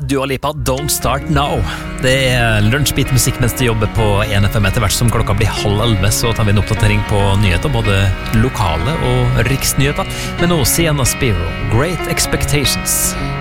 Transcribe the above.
Dua Lipa, Don't Start Now. Det lunsjbit-musikk mens du jobber på 1FM. Etter hvert som klokka blir 10:30, så tar vi en oppdatering på nyheter, både lokale og riksnyheter. Men nå Sienna Spiro, Great Expectations.